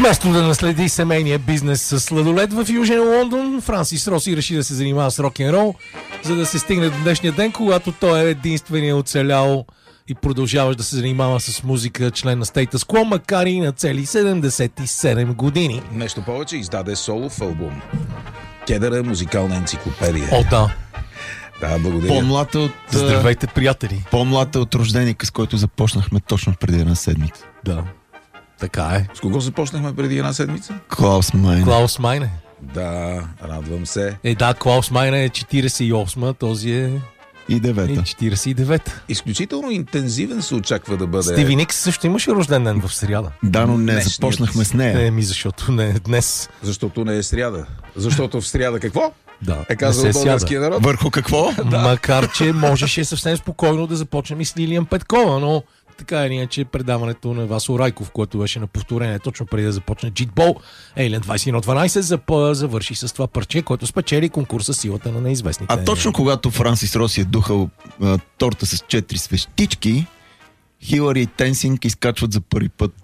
Вместо да наследи семейния бизнес с сладолед в Южен Лондон, Франсис Роси реши да се занимава с рок-н-рол, за да се стигне до днешния ден, когато той е единственият оцелял и продължаваш да се занимава с музика, член на Status Quo, макар и на цели 77 години. Нещо повече, издаде солов албум. Кедър е музикална енциклопедия. О, да. Да, благодаря. По-млад от... Здравейте, приятели. По-млад от рожденика, с който започнахме точно преди една седмица. Да, така е. С кого започнахме преди една седмица? Клаус Майн. Клаус Майне. Да, радвам се. Да, Клаус Майне е 48-ма, този е И 9-та. 49-та. Изключително интензивен се очаква да бъде. Стиви Никс също имаше рожден ден в сряда. Да, но не Днешният. започнахме с нея. Защото не е днес. Защото не е сряда. Защото в сряда какво? Да, Е казал не се българския народ. Върху какво? Макар, че можеше съвсем спокойно да започнем и с Лилиян Петкова, но така или иначе предаването на Васо Райков, което беше на повторение точно преди да започне Джитбол, Ейлен 2112 завърши с това парче, което спечели конкурса Силата на неизвестните. А точно когато Франсис Роси е духал торта с 4 свещички, Хилари и Тенсинг изкачват за първи път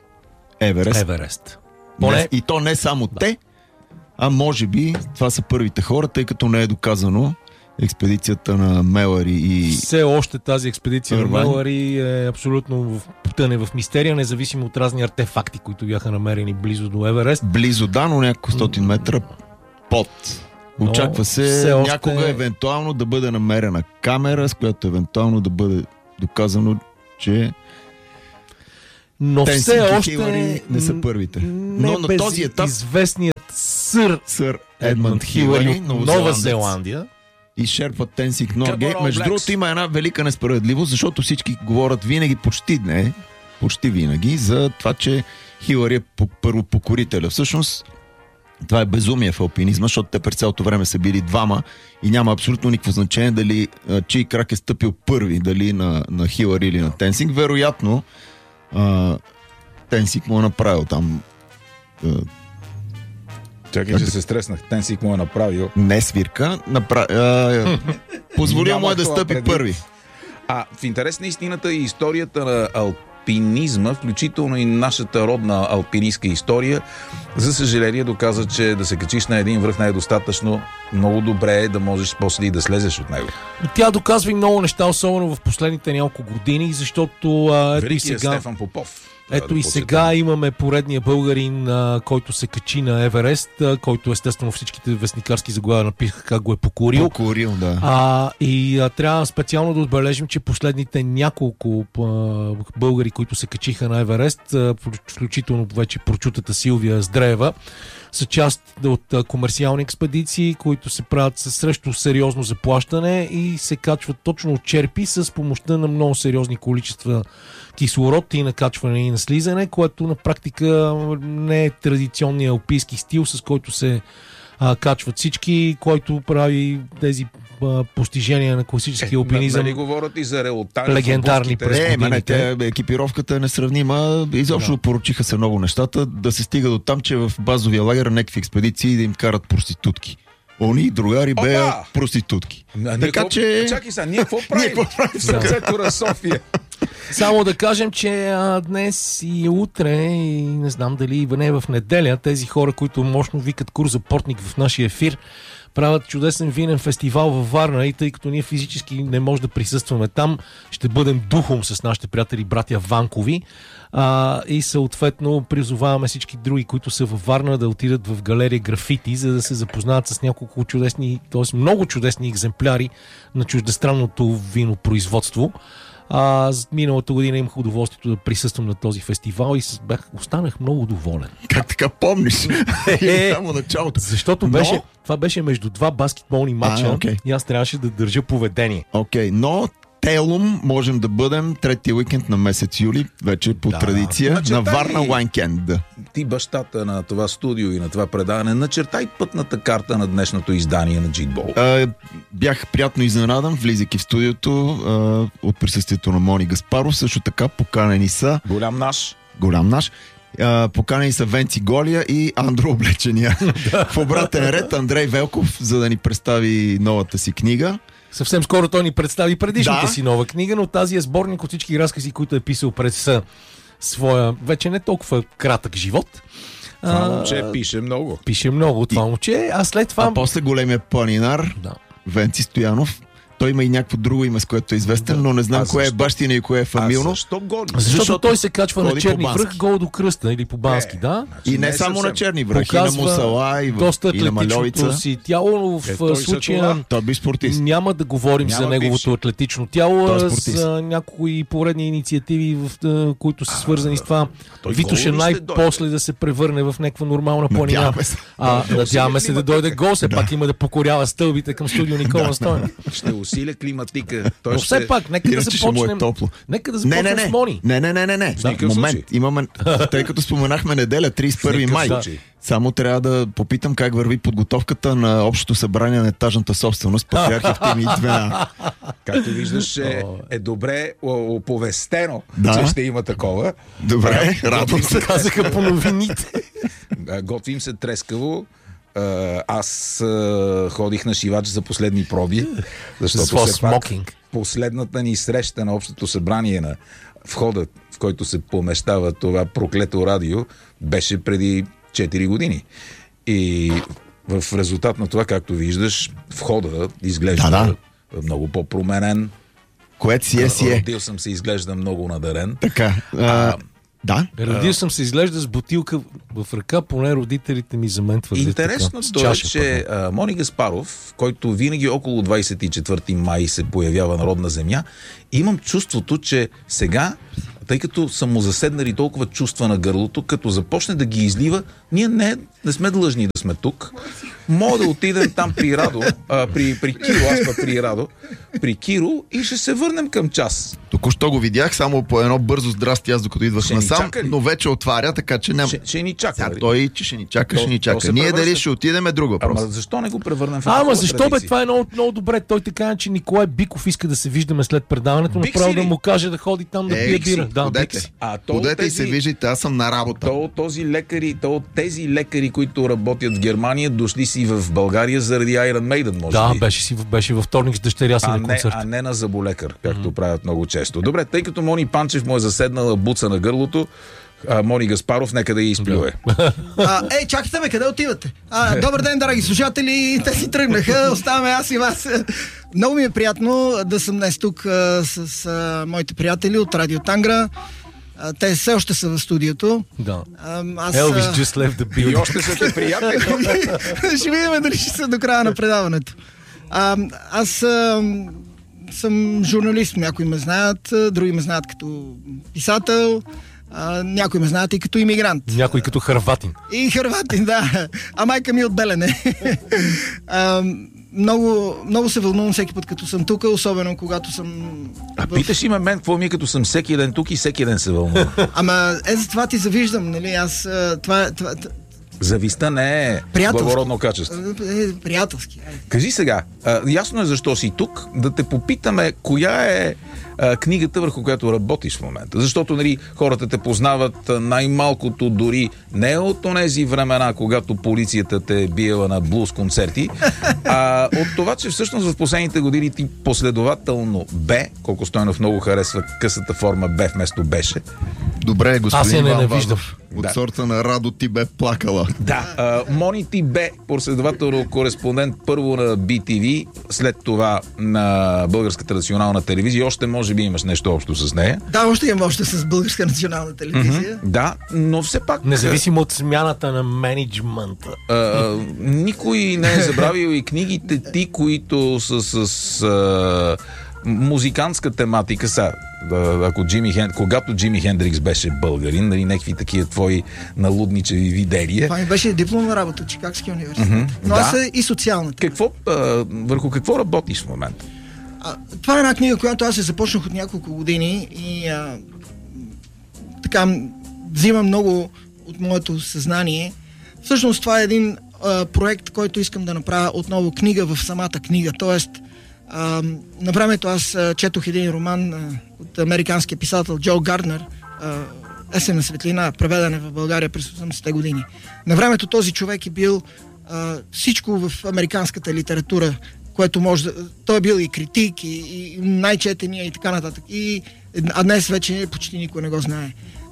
Еверест. И то не само те, а може би това са първите хора, тъй като не е доказано експедицията на Мелари и... Все още тази експедиция Ирвайн. на Мелари е абсолютно потъне в мистерия, независимо от разни артефакти, които бяха намерени близо до Еверест. Близо, да, но няколко стотин метра под. Очаква се още... някога евентуално да бъде намерена камера, с която евентуално да бъде доказано, че Но все Тенсинг и още Хилари не са първите. Но на този етап известният сър Едмънд Хилари, Нова Зеландия, и шерпа Тенсинг Норгейт. All Между Blacks. другото има една велика несправедливост, защото всички говорят винаги, почти винаги, за това, че Хилари е първопокорителя. Всъщност, това е безумие в алпинизма, защото те през цялото време са били двама и няма абсолютно никакво значение дали чий крак е стъпил първи, дали на Хилари или на Тенсинг. Вероятно, Тенсинг му е направил там Чакай, че се стреснах. Тенсинг му е направил. не свирка, позволил му е да това стъпи предвид. първи. В интерес на истината и историята на алпинизма, включително и нашата родна алпинистка история, за съжаление доказа, че да се качиш на един връх не е достатъчно. Много добре е да можеш после и да слезеш от него. тя доказва и много неща, особено в последните няколко години, защото ето и Великият сега... Стефан Попов. Ето и сега имаме поредния българин, който се качи на Еверест, който естествено всичките вестникарски заглавия написаха как го е покорил. Покорил, да. Трябва специално да отбележим, че последните няколко българи, които се качиха на Еверест, включително вече прочутата Силвия Здреева, са част от комерциални експедиции, които се правят срещу сериозно заплащане и се качват точно от черпи с помощта на много сериозни количества кислород и накачване и на слизане, което на практика не е традиционния алпийски стил, с който се качват всички, който прави тези постижения на класически алпинизъм. Нали говорят и за релотани. Легендарни през годините. Екипировката е несравнима. Изобщо порочиха се много нещата. Да се стига до там, че в базовия лагер някакви експедиции да им карат проститутки. Они другари беят проститутки. Така че... Чакай сега, ние какво правим? В сърцето на София. Само да кажем, че днес и утре, и не знам дали не в неделя, тези хора, които мощно викат курс за портник в нашия ефир, правят чудесен винен фестивал във Варна и тъй като ние физически не можем да присъстваме там, ще бъдем духом с нашите приятели братя Ванкови и съответно призоваваме всички други, които са във Варна, да отидат в галерия Графити, за да се запознаят с няколко чудесни, т.е. много чудесни екземпляри на чуждестранното винопроизводство. Миналата година имах удоволствието да присъствам на този фестивал и останах много доволен. Как така помниш? Само началото. Защото това беше между два баскетболни матча и аз трябваше да държа поведение. Но Телум можем да бъдем третия уикенд на месец юли, вече по традиция, на Варна Уайкенд. Ти бащата на това студио и на това предаване, начертай пътната карта на днешното издание на Джитбол. Бях приятно изненадан, влизайки в студиото от присъствието на Мони Гаспаров. Също така поканени са голям наш. Поканени са Венци Голия и Андро Облечения. В обратен ред Андрей Велков, за да ни представи новата си книга. Съвсем скоро той ни представи предишната си нова книга, но тази е сборник от всички разкази, които е писал през своя вече не толкова кратък живот. Това момче пише много. Пише много това момче, а след това... А после големия планинар, Венци Стоянов, той има и някакво друго име, с което е известен, но не знам кое е бащина и кое е фамилно. Защо гони? Защото той се качва на Черни връх, гол до кръста или по Бански, да. И не само на Черни връх, и на Мусала, и на Мальовица. Си тяло, но в случая той би спортист. Няма да говорим за неговото атлетично тяло, за някои поредни инициативи, които са свързани с това. Витоша най-после да се превърне в някаква нормална планина. Надяваме се да дойде гол, все пак има да покорява стълбите към студио Никола Стойнев. Ще усиля климатика. Но все пак, нека да започнем. Нека да започнем с Мони. Не. Момент. Имаме, тъй като споменахме неделя, 31 май. Само трябва да попитам как върви подготовката на общото събрание на етажната собственост, патриархи в теми звена. Както виждаш, е добре оповестено, че ще има такова. Добре, радвам се. Казаха по новините. Готвим се трескаво. Аз ходих на шивач за последни проби, защото все пак последната ни среща на общото събрание на входа, в който се помещава това проклето радио, беше преди 4 години. И в резултат на това, както виждаш, входа изглежда много по-променен. Което си е. Родил съм се, изглежда много надарен. Така. Да. Родил съм се, изглежда с бутилка в ръка, поне родителите ми за мен твърдят. Интересното е, че Мони Гаспаров, който винаги около 24 май се появява на родна земя, имам чувството, че сега, тъй като са му заседнали толкова чувства на гърлото, като започне да ги излива, ние не сме длъжни да сме тук. Мога да отидем там при Радо, при Киро, аз па при Радо, при Киро и ще се върнем към час. Току-що го видях, само по едно бързо здрасти, аз докато идвах насам, но вече отваря, така че няма. Ще ни чака. Той, че ще ни чака. Ние дали ще отидем е друг въпрос. Ама защо не го превърнем в защо бе, това е много добре. Той те каза, че Николай Биков иска да се виждаме след предаването, но право да му каже да ходи там да пие бира. Ходете и се виждате, аз съм на работа. Тези лекари, които работят в Германия, дошли си в България заради Iron Maiden, може би. Беше във вторник с дъщеря си на концерт. А не на зъболекар, както правят много често. Добре, тъй като Мони Панчев му е заседнала буца на гърлото, Мони Гаспаров, нека да ги изплюе. Чакайте ме, къде отивате? Добър ден, драги слушатели, те си тръгнаха, оставаме аз и вас. Много ми е приятно да съм днес тук с моите приятели от Радио Тангра. Те все още са в студиото. Да. Elvis just left the building. И още са те приятели. Ще видим дали ще са до края на предаването. Аз съм журналист, някои ме знаят, други ме знаят като писател, някои ме знаят и като имигрант. Някой като Харватин. И Харватин, да. А майка ми от Белене. Много се вълнувам всеки път, като съм тук, особено когато съм... Питаш и мен, какво ми е, като съм всеки ден тук и всеки ден се вълнувам. За това ти завиждам, нали? Аз... Завистта не е благородно качество. Приятелски. Кажи сега, ясно е защо си тук, да те попитаме коя е книгата, върху която работиш в момента. Защото, нали, хората те познават най-малкото дори не от онези времена, когато полицията те е биела на блуз концерти, а от това, че всъщност в последните години ти последователно Колко Стойнов много харесва късата форма Б вместо беше. Добре, господин Иван Вазов. От сорта на Радо ти бе плакала. Да. Мони ти бе последователно кореспондент първо на BTV, след това на Българската национална телевизия. Още може би имаш нещо общо с нея. Да, още имам още с Българска национална телевизия. Да, но все пак... Независимо от смяната на менеджмента. Никой не е забравил и книгите ти, които са с... музикантска тематика са. Когато Джими Хендрикс беше българин, нали, някакви такива твои налудничеви видения. Това ми беше дипломна работа, Чикагския университет. Но аз и социалната. Върху какво работиш в момента? Това е една книга, която аз започнах от няколко години и така взима много от моето съзнание. Всъщност това е един проект, който искам да направя отново книга в самата книга. Тоест, на времето аз четох един роман от американския писател Джо Гарднер, Есен на светлина, преведена в България през 80-те години. На времето този човек е бил всичко в американската литература, което може да... Той е бил и критик, и най-четения и така нататък. А днес вече почти никой не го знае.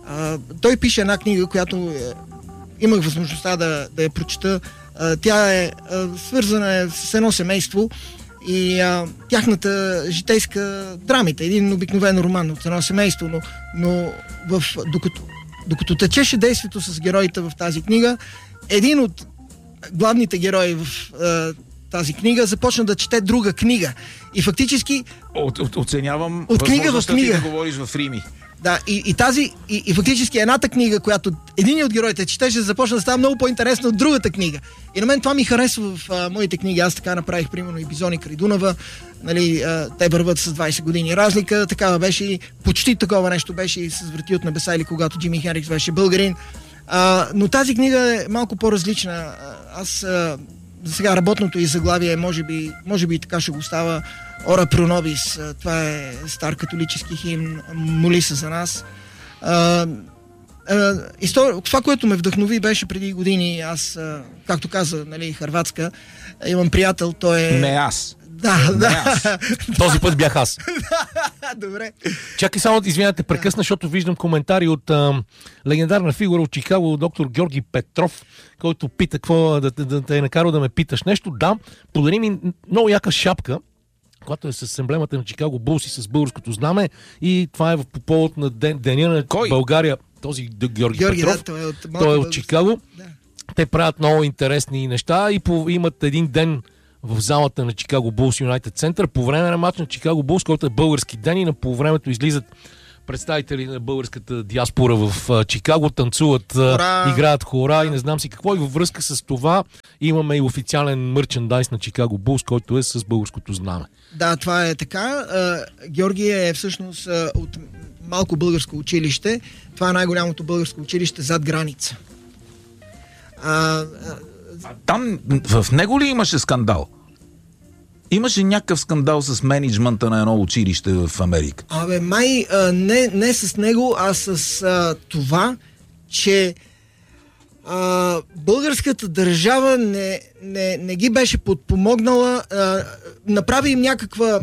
Той пише една книга, която имах възможността да я прочета. Тя е свързана с едно семейство и тяхната житейска драмите. Един обикновен роман от едно семейство, но докато течеше действието с героите в тази книга, един от главните герои в тази книга започна да чете друга книга. И фактически оценявам от книга в книга ти да говориш в рими. Да, и фактически едната книга, която един от героите четеше, започна да става много по-интересна от другата книга. И на мен това ми харесва в моите книги. Аз така направих, примерно, и Бизони край Дунава. Нали, те върват с 20 години разлика. Такава беше и почти такова нещо беше и с Врати от небеса, или когато Джими Хендрикс беше българин. Но тази книга е малко по-различна. Аз сега работното и заглавие може би така ще го става. Ора про нобис, това е стар католически химн, моли се за нас. Това, което ме вдъхнови, беше преди години. Аз, както каза, нали, Хърватска, имам приятел, той е... Не аз. Да. Този път бях аз. Добре. Чакай само, извинявайте, прекъсна, защото виждам коментари от легендарна фигура от Чикаго, доктор Георги Петров, който пита какво да те е накарал да ме питаш нещо. Да, подари ми много яка шапка, която е с емблемата на Чикаго Булс и с българското знаме, и това е по повод на деня на България. Този Георги Петров, да, той е от Чикаго. Да. Те правят много интересни неща и имат един ден в залата на Чикаго Булс Юнайтед Център по време на матч на Чикаго Булс, който е български ден, и на по времето излизат представители на българската диаспора в Чикаго, танцуват, играят хора и не знам си какво. И във връзка с това имаме и официален мърчендайз на Чикаго Булс, който е с българското знаме. Да, това е така. Георги е всъщност от малко българско училище. Това е най-голямото българско училище зад граница. Там в него ли имаше скандал? Имаше някакъв скандал с мениджмънта на едно училище в Америка? Май не с него, а с това, че българската държава не ги беше подпомогнала, направи им някаква...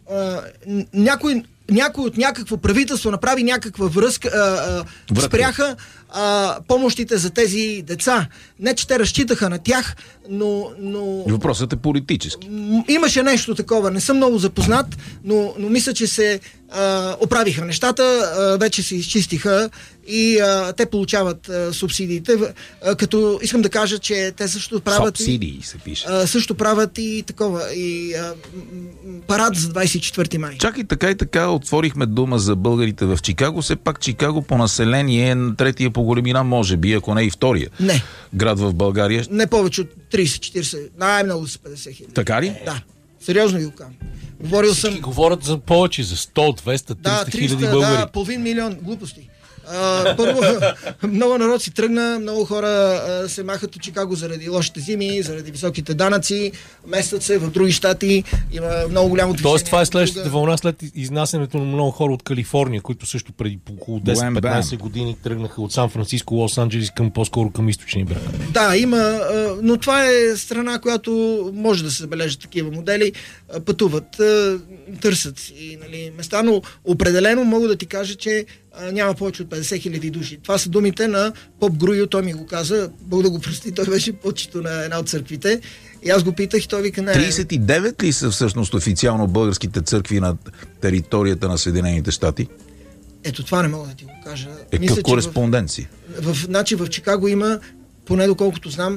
Някой от някакво правителство направи някаква връзка, спряха помощите за тези деца. Не, че те разчитаха на тях, но... Въпросът е политически. Имаше нещо такова. Не съм много запознат, но мисля, че се оправиха нещата, вече се изчистиха и те получават субсидиите. Като искам да кажа, че те също правят... Субсидии се пише. Също правят и такова. И парад за 24 май. Чакай, така и така отворихме дума за българите в Чикаго. Все пак Чикаго по население е на третия по големина, може би, ако не и втория. Не. Град в България. Не повече от 30-40. Най-много са 50 хиляди. Така ли? Да. Сериозно ви го казвам. Говорил съм... Говорят за повече, за 100, 200, 300 хиляди българи. Да, половин милион. Глупости. Първо, много народ си тръгна, много хора се махат от Чикаго заради лошите зими, заради високите данъци, местят се в други щати, има много голямо движение. Тоест това е следващата вълна след изнасянето на много хора от Калифорния, които също преди около 10-15 години тръгнаха от Сан-Франциско, Лос-Анджелес по-скоро към източния бряг. Да, има, но това е страна, която може да се забележат такива модели, пътуват, търсят и, нали, места, но определено мога да ти кажа, че няма повече от 50 хиляди души. Това са думите на Поп Груйо, той ми го каза, Бог да го прости, той беше почето на една от църквите. И аз го питах и той вика не. 39 ли са всъщност официално българските църкви на територията на Съединените щати? Ето това не мога да ти го кажа. Мисля, кореспонденция. Значи в Чикаго има, поне доколкото знам,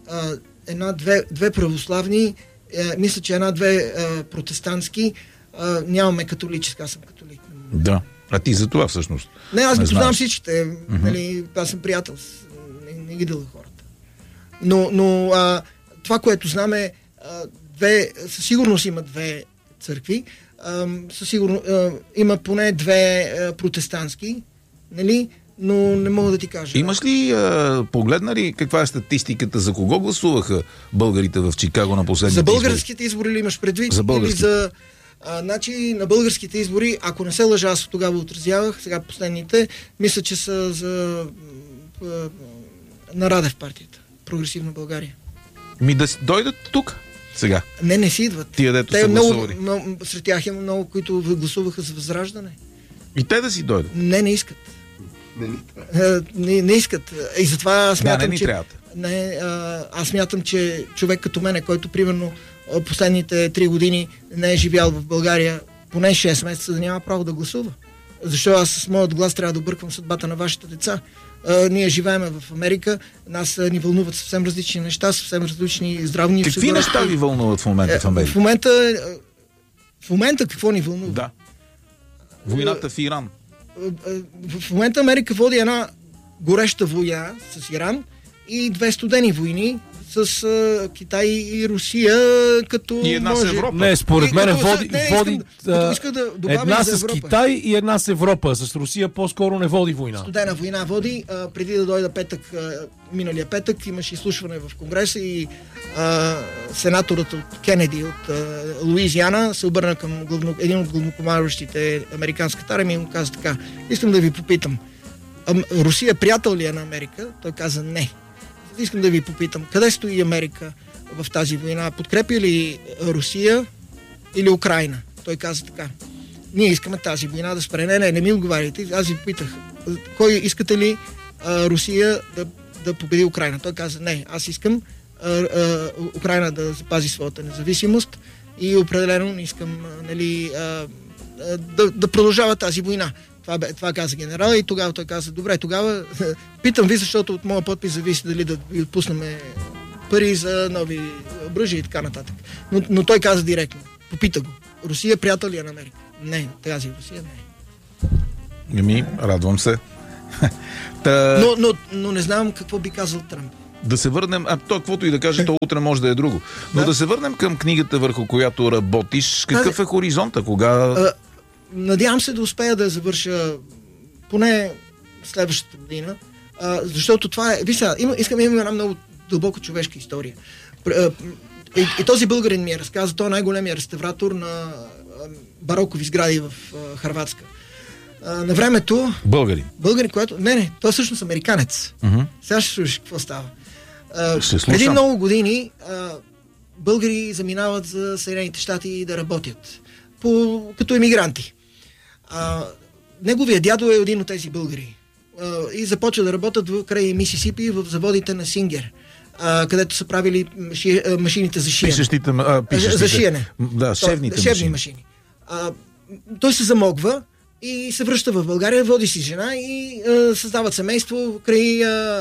две православни, мисля, че една-две протестантски, нямаме католическа, аз съм католик. Да. А ти за това всъщност? Не, аз ги познавам всичките. Нали, аз съм приятел. Не ги дълга хората. Но това, което знам е, със сигурност има две църкви. Със сигурност има поне две протестантски. Нали? Но не мога да ти кажа. Имаш ли погледна ли каква е статистиката, за кого гласуваха българите в Чикаго на последните избори? За българските избори ли имаш предвид? За българските. Или за... Значи на българските избори, ако не се лъжа, аз тогава отразявах, сега последните, мисля, че са на Радев партията. Прогресивна България. Да дойдат тук сега? Не си идват. Тия, дето са гласували. Сред тях има много, които гласуваха за Възраждане. И те да си дойдат? Не искат. Не искат. И затова смятам, не че... трябват. Аз смятам, че човек като мене, който примерно последните 3 години не е живял в България поне 6 месеца, да няма право да гласува. Защо аз с моят глас трябва да обърквам съдбата на вашите деца? Ние живееме в Америка, нас ни вълнуват съвсем различни неща, съвсем различни здравни... Какви неща ви вълнуват в момента в Америка? В момента какво ни вълнува? Да. Войната в Иран. В момента Америка води една гореща война с Иран и 2 студени войни с Китай и Русия, като и една с Европа. Не, според мен води една с Европа. Китай и една с Европа. С Русия по-скоро не води война. Студена война води. Преди да дойда петък, миналия петък, имаше изслушване в Конгреса и сенаторът от Кенеди от Луизиана се обърна към един от главнокомандващите американската армия и му каза така: искам да ви попитам, Русия приятел ли е на Америка? Той каза не. Искам да ви попитам, къде стои Америка в тази война? Подкрепя ли Русия или Украйна? Той каза така: ние искаме тази война да спре. Не ми отговаряйте. Аз ви попитах, кой искате ли Русия да победи Украйна? Той каза не, аз искам Украйна да запази своята независимост и определено не искам да продължава тази война. Това каза генерал и тогава той каза: добре, тогава питам ви, защото от моя подпис зависи дали да ви отпуснем пари за нови оръжия и така нататък. Но той каза директно, попита го: Русия приятел ли е на Америка? Не, тази Русия не е. Радвам се. Но не знам какво би казал Тръмп. Да се върнем, то каквото и да каже, то утре може да е друго. Но да се върнем към книгата, върху която работиш. Какъв е хоризонта? Кога... Надявам се да успея да завърша поне следващата година, защото това е... Искам да имам една много дълбоко човешка история. И този българин ми е разказа, той е най-големият реставратор на барокови сгради в Хърватска. На времето... Българин, който... Не, той е всъщност американец. Сега ще слушаш какво става. Преди много години българи заминават за Съединените щати да работят като емигранти. Неговия дядо е един от тези българи. И започва да работят край Мисисипи в заводите на Сингер, където са правили машините за шиене. За шиене. Да, шевни машини. Той се замогва и се връща в България, води си жена и създават семейство край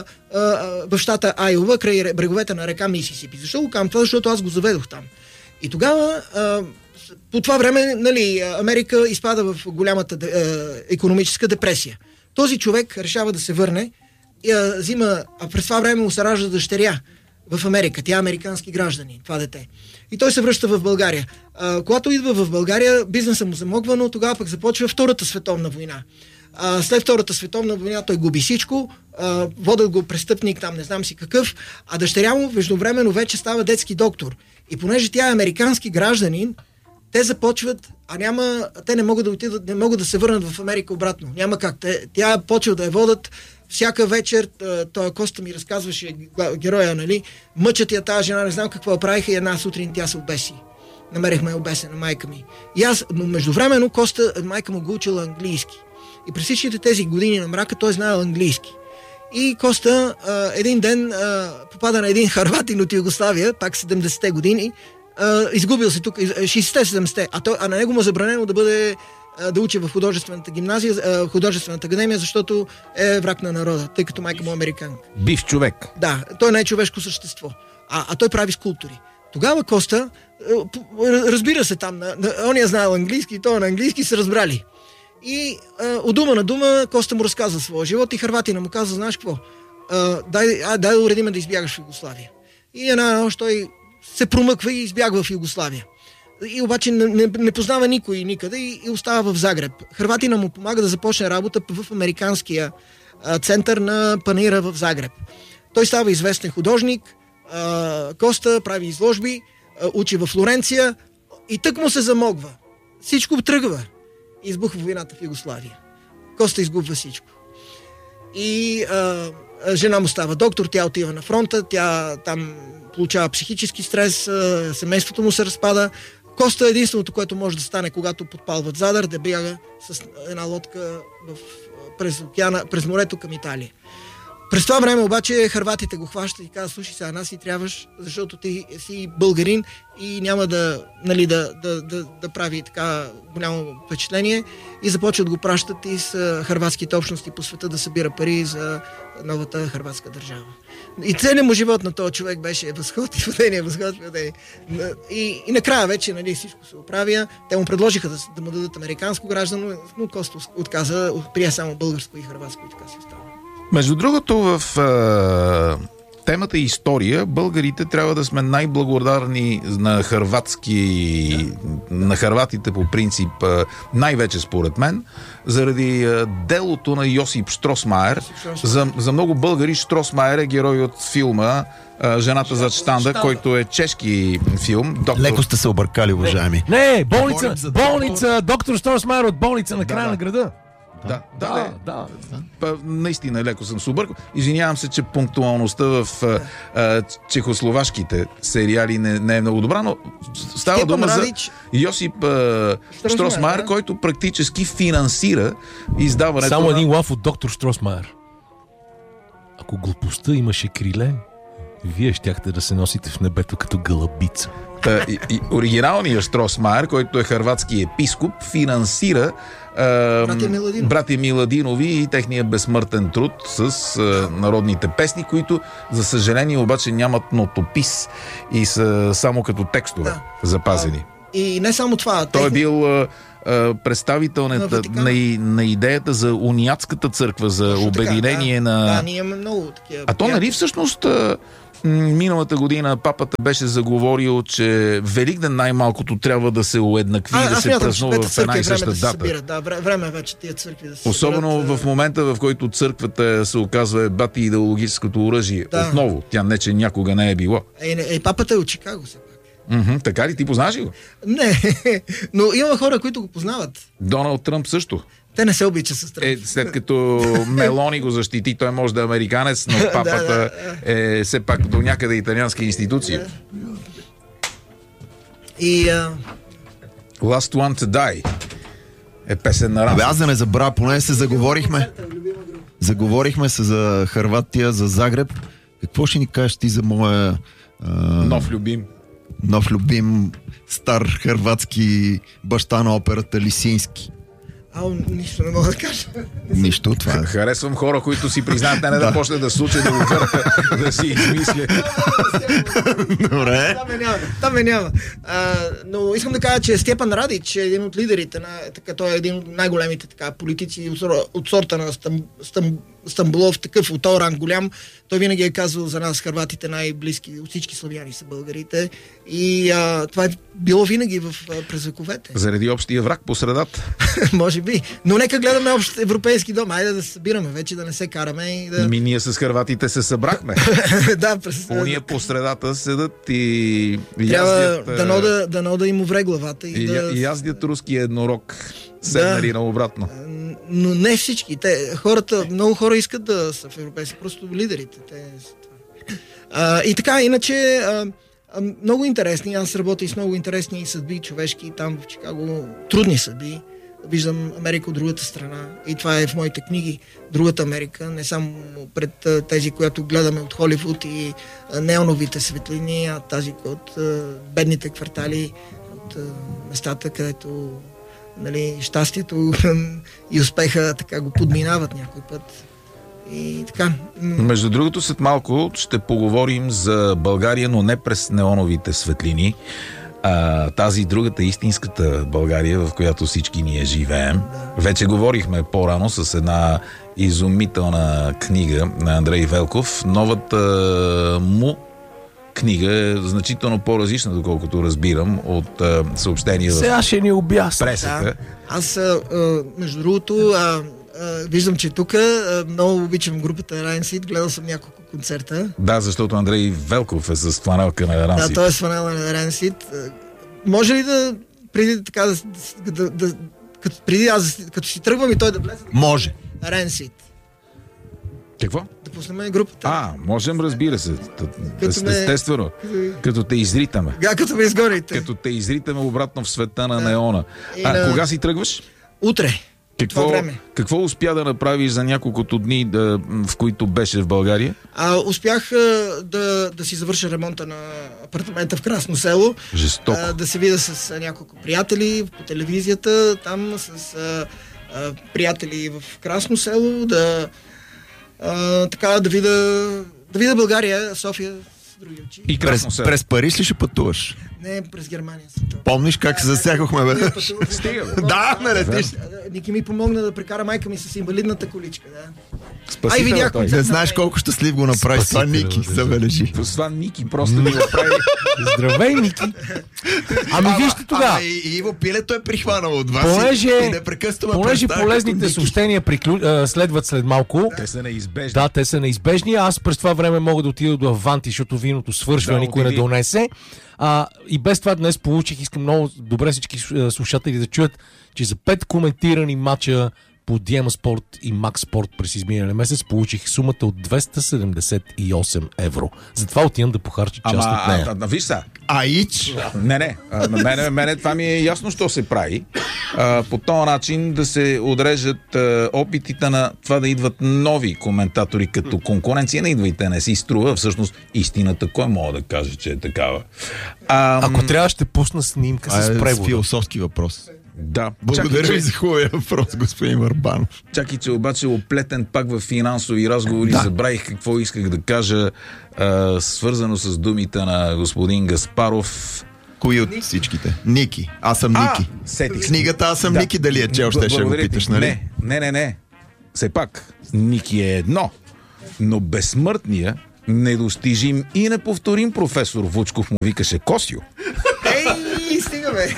в щата Айова, край бреговете на река Мисисипи. Защо го казвам това? Защото аз го заведох там. И тогава по това време, Америка изпада в голямата икономическа депресия. Този човек решава да се върне и а през това време му се ражда дъщеря в Америка. Тя е американски гражданин, това дете. И той се връща в България. Когато идва в България, бизнесът му замогва, но тогава пък започва Втората световна война. След Втората световна война той губи всичко, водят го престъпник, там не знам си какъв, а дъщеря му междувременно вече става детски доктор. И понеже тя е американски гражданин, те започват, те не могат да отидат, не могат да се върнат в Америка обратно. Няма как. Тя почва да я водят всяка вечер. Той Коста ми разказваше, героя, мъчат я тази жена, не знам какво правиха и една сутрин тя се обеси. Намерихме обесена майка ми. Но междувременно Коста, майка му го учила английски. И през всичките тези години на мрака той знаел английски. И Коста един ден попада на един хърватин от Югославия, пак 70-те години, изгубил се тук, 60-70-те, а на него му е забранено да учи в художествената гимназия, художествената академия, защото е враг на народа, тъй като майка му е американка. Бив човек. Да, той не е човешко същество, а той прави скулптури. Тогава Коста, разбира се там, он я знаел английски, той на английски се разбрали. И от дума на дума Коста му разказва своя живот и хърватина му казва: знаеш какво, дай да уредиме да избягаш в Югославия. И една нощ той се промъква и избягва в Югославия. И обаче не познава никой никъде и остава в Загреб. Хърватина му помага да започне работа в американския център на панаира в Загреб. Той става известен художник, Коста прави изложби, учи във Флоренция и тък му се замогва. Всичко тръгва. Избухва войната в Югославия. Коста изгубва всичко. И жена му става доктор, тя отива на фронта, тя там получава психически стрес, семейството му се разпада. Коста е единственото, което може да стане, когато подпалват Задар, да бяга с една лодка в през морето към Италия. През това време обаче хърватите го хващат и казват: слушай, сега нас си трябваш, защото ти си българин и няма да прави така голямо впечатление, и започват да го пращат и с хърватските общности по света да събира пари за новата хърватска държава. И целият му живот на този човек беше възход и падение, възход и падение. И накрая вече, нали, всичко се оправя. Те му предложиха да му дадат американско гражданство, но Костов отказа, прие само българско и хърватско, и така си остава. Между другото, в темата история, българите трябва да сме най-благодарни на хърватите по принцип, най-вече според мен, заради делото на Йосип Штросмайер. За много българи Штросмайер е герой от филма "Жената зад щанда", който е чешки филм. Леко сте се объркали, уважаеми. Не, болница, доктор Штросмайер от болница на края на града. Да. Наистина леко съм се объркал. Извинявам се, че пунктуалността в чехословашките сериали не е много добра, но става дума за Йосип Штросмайер, който практически финансира издаването. Само един лаф от доктор Штросмайер. Ако глупостта имаше криле, вие щяхте да се носите в небето като гълъбица. И оригиналният Штросмайер, който е хърватски епископ, финансира братя Миладинови и техния безсмъртен труд с народните песни, които за съжаление обаче нямат нотопис и са само като текстове запазени. И не само това. Той е бил представител на идеята за униатската църква, за обединение на... Да, ние имаме много такива. А то, нали, всъщност миналата година папата беше заговорил, че Великден най-малкото трябва да се уеднакви и да се празнува в една и съща дата. Да, време вече тия църкви да се особено събират, в момента, в който църквата се оказва бати идеологическото оръжие. Да. Отново, тя не, че някога не е било. Папата е от Чикаго все пак. Така ли? Ти познаваш ли го? Не, но има хора, които го познават. Доналд Тръмп също. Те не се обичат с Тръмп. След като Мелони го защити, той може да е американец, но папата е все пак до някъде италианска институция. И Last One to Die е песен на Рамс. Аз да не забравя, поне се заговорихме. Заговорихме се за Хърватия, за Загреб. Какво ще ни кажеш ти за моя нов любим стар хърватски баща на операта Лисински? Нищо не мога да кажа. Нищо от това. Харесвам хора, които си признаят, да почне да случи, да го върха, да си измисля. Добре. Там ме няма. Но искам да кажа, че Степан Радич е един от лидерите, той е един от най-големите политици от сорта на Стамбулов, такъв от този ранг голям. Той винаги е казвал за нас, хърватите, най-близки от всички славяни са българите. И това е било винаги през вековете. Заради общия враг по средата. Може би. Но нека гледаме общ европейски дом. Айде да се събираме вече, да не се караме. И да... Ние с хърватите се събрахме. Да, Уния по средата седат и трябва дано да им увре главата. И яздят руски еднорог. Седнали наобратно. Но не всички. Много хора искат да са в европейски, просто лидерите. И така, иначе много интересни. Аз работя с много интересни съдби човешки там в Чикаго. Трудни съдби. Виждам Америка от другата страна. И това е в моите книги. Другата Америка, не само пред тези, която гледаме от Холивуд и неоновите светлини, а тази от бедните квартали, от местата, където щастието и успеха така го подминават някой път. И така. Между другото, след малко ще поговорим за България, но не през неоновите светлини. Тази другата, истинската България, в която всички ние живеем. Вече говорихме по-рано с една изумителна книга на Андрей Велков. Новата му книга е значително по-различна, доколкото разбирам, от съобщения сега ще ни обясня пресата. Аз, между другото, виждам, че тук много обичам групата Rancid, гледал съм няколко концерта. Да, защото Андрей Велков е с фланелка на Rancid. Да, той е с фланела на Rancid. Може ли преди така като си тръгвам и той да влезе? Може. Rancid. Какво? Да пуснем групата. Можем, разбира се. Естествено. Като те изритаме. Като ме изгорите. Като те изритаме обратно в света на неона. Кога си тръгваш? Утре. това време. Какво успя да направиш за няколкото дни, в които беше в България? Успях да си завърша ремонта на апартамента в Красно село. Жестоко. Да се видя с няколко приятели по телевизията, там с приятели в Красно село, да видя България, София с други очи. И през Париж ли ще пътуваш? Не, през Германия. Помниш как се засягахме, бе? Стига, бе. Да, ме летиш. Ники ми помогна да прекара майка ми с инвалидната количка, да. Спасителя той. Не знаеш колко щастлив го направи с това Ники, забележи. Това Ники просто ми го прави. Здравей, Ники! Вижте тогава. И Иво Пилето е прихванал от вас. Понеже полезните съобщения следват след малко. Те са неизбежни. Да, те са неизбежни. Аз през това време мога да отида до Аванти, защото виното свършва, никой не донесе. И без това днес получих, искам много добре всички слушатели да чуят, че за 5 коментирани матча по Диема Спорт и Макс Спорт през изминалия месец получих сумата от 278 евро. Затова отивам да похарча част от нея. Виж са. Аич? Не. Мене това ми е ясно, що се прави. По този начин да се отрежат опитите на това да идват нови коментатори като конкуренция. Не идвайте, не си струва. Всъщност истината, кой мога да каже, че е такава? Ако трябва, ще пусна снимка с превода. Философски въпрос. Да. Благодаря ви за хубавия въпрос, господин Върбанов. Чакай, че обаче оплетен пак в финансови разговори, забравих какво исках да кажа, свързано с думите на господин Гаспаров. Кои от всичките? Ники. Аз съм Ники. Сетих. Книгата Аз съм Ники, дали е чел, ще го питаш, нали? Не. Все пак, Ники е едно, но безсмъртния, недостижим и неповторим професор Вучков му викаше Косио. Ей, стига, бе!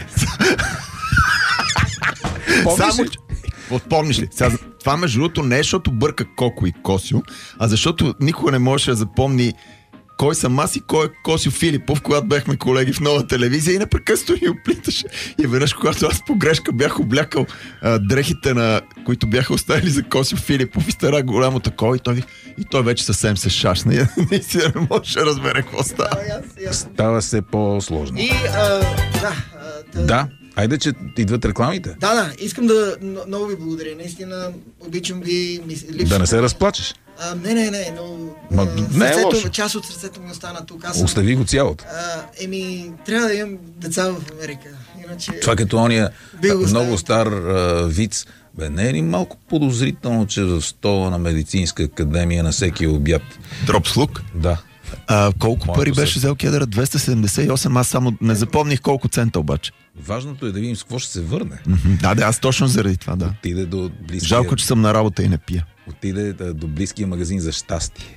Помниш ли? Това между другото не е, защото бърка Коко и Косио, а защото никога не можеше да запомни кой съм аз и кой е Косио Филипов, когато бяхме колеги в Нова телевизия и непрекъснато ни оплиташе. И веднъж, когато аз по грешка бях облякал дрехите, които бяха оставили за Косио Филипов и стара голямо такова, и той вече съвсем се шашна и наистина не може да разбере какво става. Става се по-сложно. Да. Айде, че идват рекламите. Да, искам да много ви благодаря. Наистина, обичам ви. Да не се разплачеш. Не, но не е лошо. Част от сърцето ми остана тук. Остави го цялото. Трябва да имам деца в Америка. Иначе... Това като ония много стар виц. Не е ли малко подозрително, че в стола на медицинска академия на всеки обяд? Дропслук? Да. Колко пари беше взел кедъра? 278, аз само не запомних колко цента обаче. Важното е да видим с какво ще се върне. Да, аз точно заради това, да. Отиде до близкия... Жалко, че съм на работа и не пия. Отиде до близкия магазин за щастие.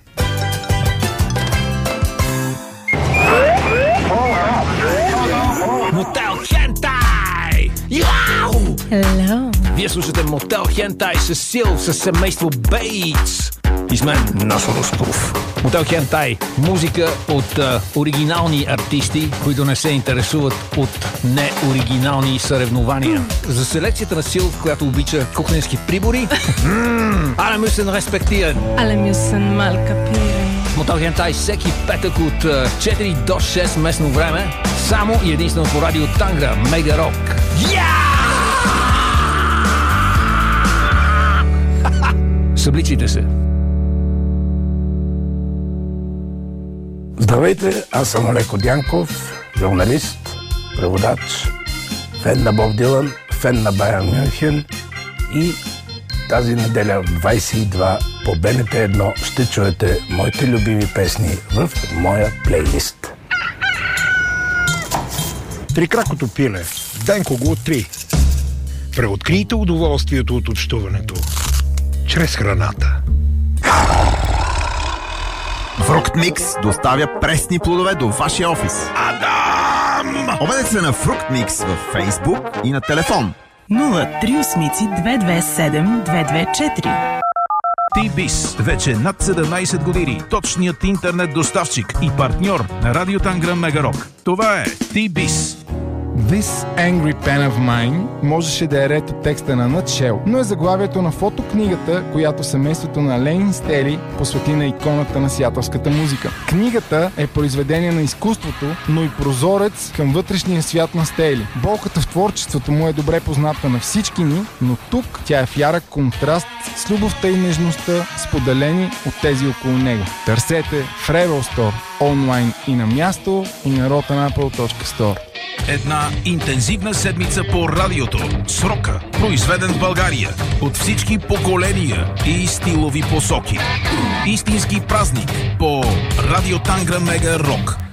Мотел Хентай! Яу! Hello. Вие слушате Мотел Хентай с Сил, с семейство Бейтс. И с мен Насо Ростов. Мотел Хентай. Музика от оригинални артисти, които не се интересуват от неоригинални съревнования. За селекцията на Сил, която обича кухненски прибори. Але мюсен респектиран. Alle müssen mal kapieren. Мотел Хентай всеки петък от 4 до 6 местно време. Само и единствено по радио Тангра, Мега Рок. Събличайте се. Здравейте, аз съм Олеко Дянков, журналист, преводач, фен на Боб Дилан, фен на Байерн Мюнхен и тази неделя в 22 по БНТ 1 ще чуете моите любими песни в моя плейлист. Трикракото пиле. Денко го откри. Преоткрийте удоволствието от общуването чрез храната. Фруктмикс доставя пресни плодове до вашия офис. Адам! Обадете се на Фруктмикс във Фейсбук и на телефон 038-227-224. T-Biz. Вече над 17 години. Точният интернет доставчик и партньор на Радио Тангра Мега Рок. Това е T-Biz. This Angry Pen of Mine можеше да е ред от текста на Nutshell, но е заглавието на фотокнигата, която семейството на Ленин Стели посвети на иконата на сиатълската музика. Книгата е произведение на изкуството, но и прозорец към вътрешния свят на Стели. Болката в творчеството му е добре позната на всички ни, но тук тя е в ярък контраст с любовта и нежността, споделени от тези около него. Търсете в Rebel Store, онлайн и на място, и на rotanapple.store. Една интензивна седмица по радиото. Срока, произведен в България от всички поколения и стилови посоки. Истински празник по Радио Тангра Мега Рок.